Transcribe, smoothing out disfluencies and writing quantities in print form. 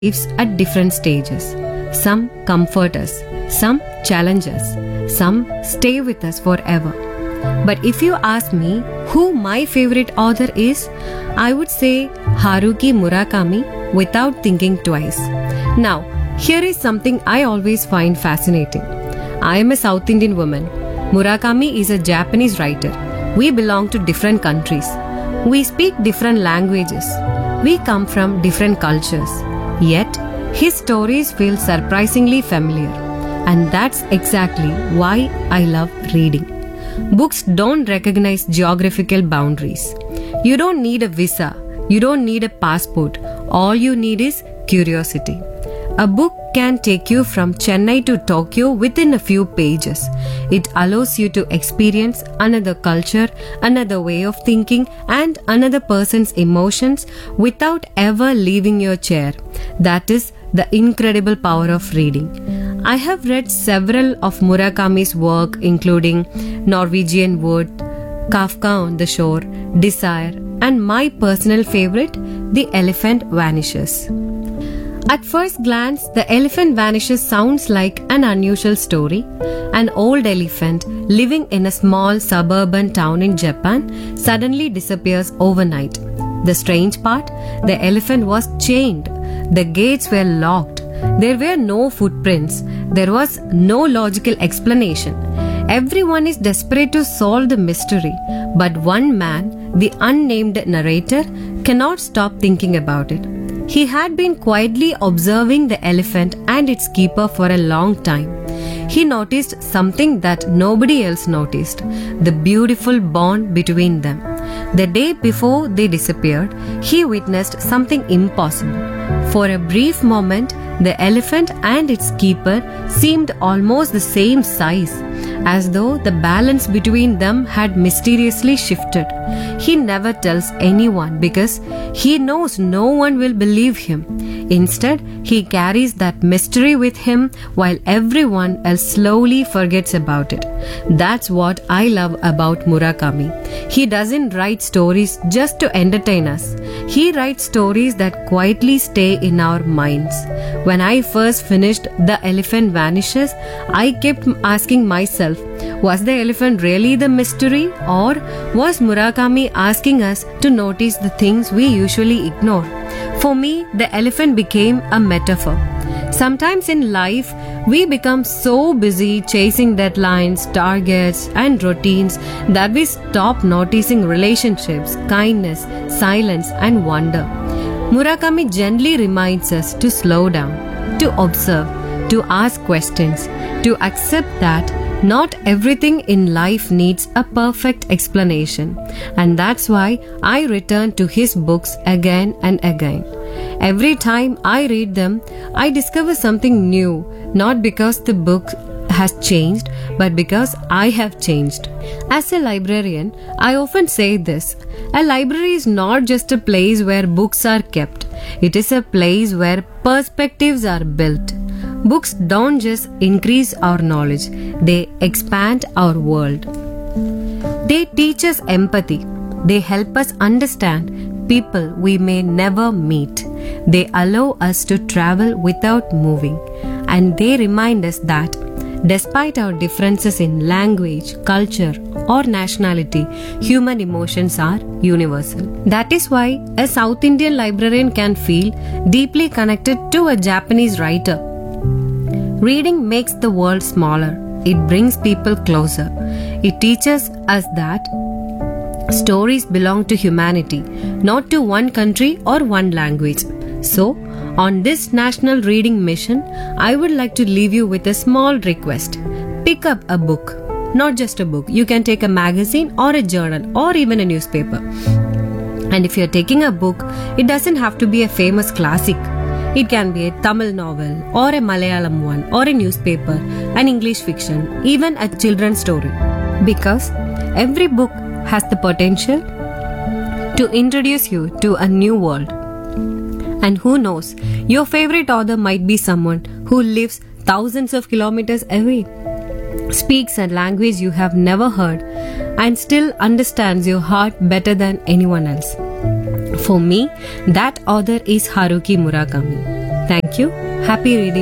lives at different stages. Some comfort us, some challenge us, some stay with us forever. But if you ask me who my favorite author is, I would say Haruki Murakami without thinking twice. Now, here is something I always find fascinating. I am a South Indian woman. Murakami is a Japanese writer. We belong to different countries. We speak different languages. We come from different cultures. Yet, his stories feel surprisingly familiar. And that's exactly why I love reading. Books don't recognize geographical boundaries. You don't need a visa. You don't need a passport. All you need is curiosity. A book can take you from Chennai to Tokyo within a few pages. It allows you to experience another culture, another way of thinking, and another person's emotions without ever leaving your chair. That is the incredible power of reading. I have read several of Murakami's work, including Norwegian Wood, Kafka on the Shore, Desire, and my personal favorite, The Elephant Vanishes. At first glance, The Elephant Vanishes sounds like an unusual story. An old elephant living in a small suburban town in Japan suddenly disappears overnight. The strange part, the elephant was chained. The gates were locked. There were no footprints. There was no logical explanation. Everyone is desperate to solve the mystery, but one man, the unnamed narrator, cannot stop thinking about it. He had been quietly observing the elephant and its keeper for a long time. He noticed something that nobody else noticed, the beautiful bond between them. The day before they disappeared, he witnessed something impossible. For a brief moment, the elephant and its keeper seemed almost the same size, as though the balance between them had mysteriously shifted. He never tells anyone because he knows no one will believe him. Instead, he carries that mystery with him while everyone else slowly forgets about it. That's what I love about Murakami. He doesn't write stories just to entertain us. He writes stories that quietly stay in our minds. When I first finished The Elephant Vanishes, I kept asking myself, was the elephant really the mystery, or was Murakami asking us to notice the things we usually ignore? For me, the elephant became a metaphor. Sometimes in life, we become so busy chasing deadlines, targets, and routines that we stop noticing relationships, kindness, silence, and wonder. Murakami gently reminds us to slow down, to observe, to ask questions, to accept that not everything in life needs a perfect explanation, and that's why I return to his books again and again. Every time I read them, I discover something new, not because the book has changed, but because I have changed. As a librarian, I often say this: a library is not just a place where books are kept, it is a place where perspectives are built. Books don't just increase our knowledge, they expand our world. They teach us empathy. They help us understand people we may never meet. They allow us to travel without moving. And they remind us that despite our differences in language, culture, or nationality, human emotions are universal. That is why a South Indian librarian can feel deeply connected to a Japanese writer. Reading makes the world smaller. It brings people closer. It teaches us that stories belong to humanity, not to one country or one language. So, on this national reading mission, I would like to leave you with a small request. Pick up a book. Not just a book. You can take a magazine or a journal or even a newspaper. And if you're taking a book, it doesn't have to be a famous classic. It can be a Tamil novel or a Malayalam one or a newspaper, an English fiction, even a children's story. Because every book has the potential to introduce you to a new world. And who knows, your favorite author might be someone who lives thousands of kilometers away, speaks a language you have never heard, and still understands your heart better than anyone else. For me, that author is Haruki Murakami. Thank you. Happy reading.